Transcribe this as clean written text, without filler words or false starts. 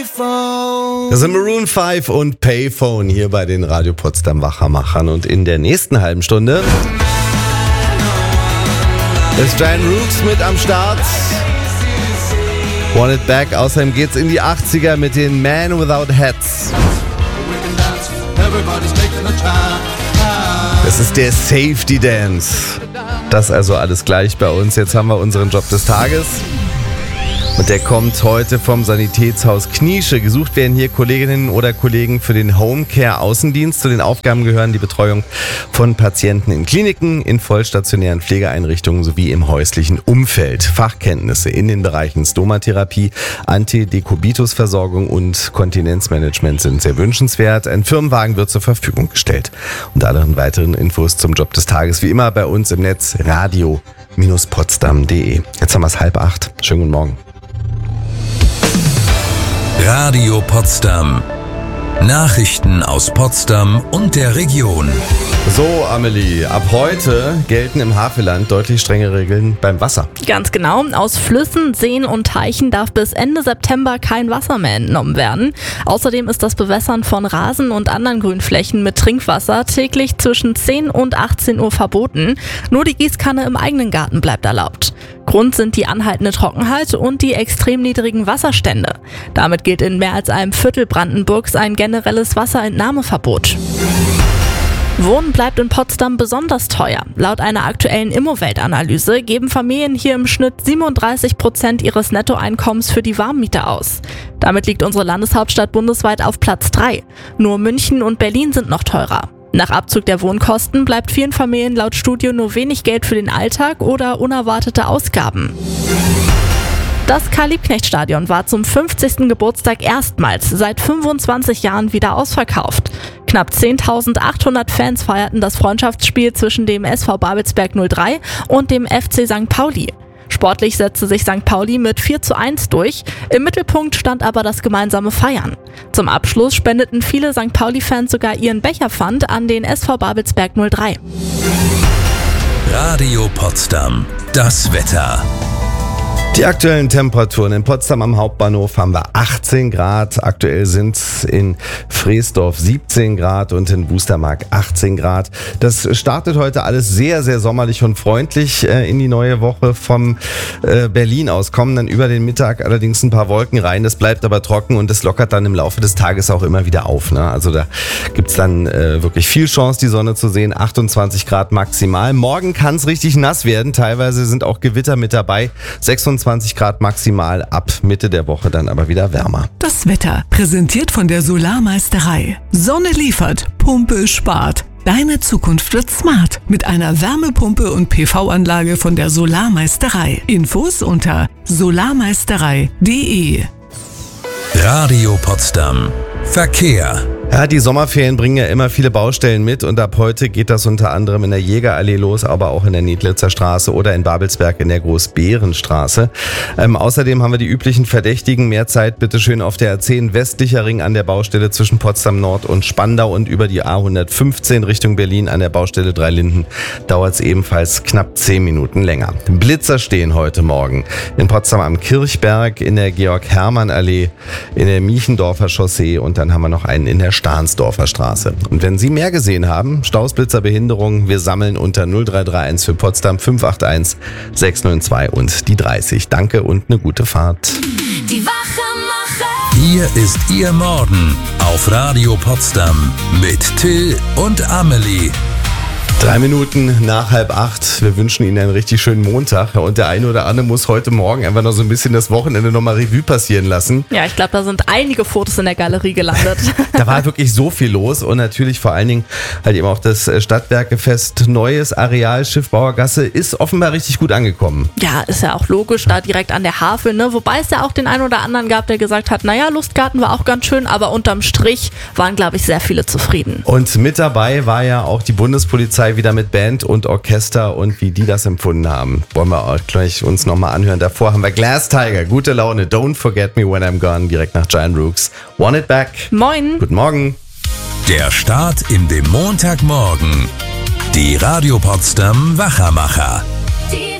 Das sind Maroon 5 und Payphone hier bei den Radio Potsdam Wachmachern. Und in der nächsten halben Stunde ist Giant Rooks mit am Start. Want It Back. Außerdem geht's in die 80er mit den Man Without Hats. Das ist der Safety Dance. Das also alles gleich bei uns. Jetzt haben wir unseren Job des Tages. Und der kommt heute vom Sanitätshaus Kniesche. Gesucht werden hier Kolleginnen oder Kollegen für den Homecare-Außendienst. Zu den Aufgaben gehören die Betreuung von Patienten in Kliniken, in vollstationären Pflegeeinrichtungen sowie im häuslichen Umfeld. Fachkenntnisse in den Bereichen Stomatherapie, Antidekubitusversorgung und Kontinenzmanagement sind sehr wünschenswert. Ein Firmenwagen wird zur Verfügung gestellt. Und alle weiteren Infos zum Job des Tages wie immer bei uns im Netz radio-potsdam.de. Jetzt haben wir es 7:30. Schönen guten Morgen. Radio Potsdam. Nachrichten aus Potsdam und der Region. So, Amelie, ab heute gelten im Havelland deutlich strenge Regeln beim Wasser. Ganz genau. Aus Flüssen, Seen und Teichen darf bis Ende September kein Wasser mehr entnommen werden. Außerdem ist das Bewässern von Rasen und anderen Grünflächen mit Trinkwasser täglich zwischen 10 und 18 Uhr verboten. Nur die Gießkanne im eigenen Garten bleibt erlaubt. Grund sind die anhaltende Trockenheit und die extrem niedrigen Wasserstände. Damit gilt in mehr als einem Viertel Brandenburgs ein generelles Wasserentnahmeverbot. Wohnen bleibt in Potsdam besonders teuer. Laut einer aktuellen Immowelt-Analyse geben Familien hier im Schnitt 37% ihres Nettoeinkommens für die Warmmiete aus. Damit liegt unsere Landeshauptstadt bundesweit auf Platz 3. Nur München und Berlin sind noch teurer. Nach Abzug der Wohnkosten bleibt vielen Familien laut Studie nur wenig Geld für den Alltag oder unerwartete Ausgaben. Das Karl-Liebknecht-Stadion war zum 50. Geburtstag erstmals seit 25 Jahren wieder ausverkauft. Knapp 10.800 Fans feierten das Freundschaftsspiel zwischen dem SV Babelsberg 03 und dem FC St. Pauli. Sportlich setzte sich St. Pauli mit 4:1 durch. Im Mittelpunkt stand aber das gemeinsame Feiern. Zum Abschluss spendeten viele St. Pauli-Fans sogar ihren Becherpfand an den SV Babelsberg 03. Radio Potsdam. Das Wetter. Die aktuellen Temperaturen in Potsdam am Hauptbahnhof haben wir 18 Grad. Aktuell sind es in Freesdorf 17 Grad und in Wustermark 18 Grad. Das startet heute alles sehr, sehr sommerlich und freundlich in die neue Woche. Vom Berlin aus kommen dann über den Mittag allerdings ein paar Wolken rein. Das bleibt aber trocken und das lockert dann im Laufe des Tages auch immer wieder auf. Ne? Also da gibt's dann wirklich viel Chance, die Sonne zu sehen. 28 Grad maximal. Morgen kann es richtig nass werden. Teilweise sind auch Gewitter mit dabei. 26 Grad maximal, ab Mitte der Woche dann aber wieder wärmer. Das Wetter präsentiert von der Solarmeisterei. Sonne liefert, Pumpe spart. Deine Zukunft wird smart mit einer Wärmepumpe und PV-Anlage von der Solarmeisterei. Infos unter solarmeisterei.de. Radio Potsdam. Verkehr. Ja, die Sommerferien bringen ja immer viele Baustellen mit und ab heute geht das unter anderem in der Jägerallee los, aber auch in der Niedlitzer Straße oder in Babelsberg in der Großbärenstraße. Außerdem haben wir die üblichen Verdächtigen. Mehr Zeit bitte schön auf der A10 westlicher Ring an der Baustelle zwischen Potsdam Nord und Spandau und über die A115 Richtung Berlin an der Baustelle Dreilinden dauert es ebenfalls knapp 10 Minuten länger. Blitzer stehen heute Morgen in Potsdam am Kirchberg, in der Georg-Hermann-Allee, in der Miechendorfer Chaussee und dann haben wir noch einen in der Stahnsdorfer Straße. Und wenn Sie mehr gesehen haben, Staus, Blitzer, Behinderungen, wir sammeln unter 0331 für Potsdam 581 602 und die 30. Danke und eine gute Fahrt. Die Wachmacher. Hier ist Ihr Morgen auf Radio Potsdam mit Till und Amelie. 3 Minuten nach 7:30. Wir wünschen Ihnen einen richtig schönen Montag. Und der eine oder andere muss heute Morgen einfach noch so ein bisschen das Wochenende nochmal Revue passieren lassen. Ja, ich glaube, da sind einige Fotos in der Galerie gelandet. Da war wirklich so viel los und natürlich vor allen Dingen halt eben auch das Stadtwerkefest Neues Areal Schiffbauergasse ist offenbar richtig gut angekommen. Ja, ist ja auch logisch, da direkt an der Havel, ne? Wobei es ja auch den einen oder anderen gab, der gesagt hat, naja, Lustgarten war auch ganz schön, aber unterm Strich waren, glaube ich, sehr viele zufrieden. Und mit dabei war ja auch die Bundespolizei wieder mit Band und Orchester und wie die das empfunden haben, wollen wir auch gleich uns nochmal anhören. Davor haben wir Glass Tiger, gute Laune, Don't Forget Me When I'm Gone, direkt nach Giant Rooks. Want It Back. Moin. Guten Morgen. Der Start in den Montagmorgen. Die Radio Potsdam Wachmacher. Die